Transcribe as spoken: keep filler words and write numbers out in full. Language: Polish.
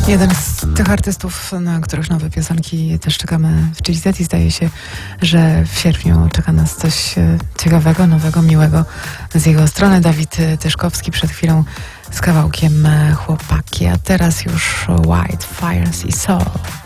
Jeden z tych artystów, na których nowe piosenki też czekamy w G Z i zdaje się, że w sierpniu czeka nas coś ciekawego, nowego, miłego z jego strony. Dawid Tyszkowski przed chwilą z kawałkiem Chłopaki, a teraz już White Fire Sea Soul.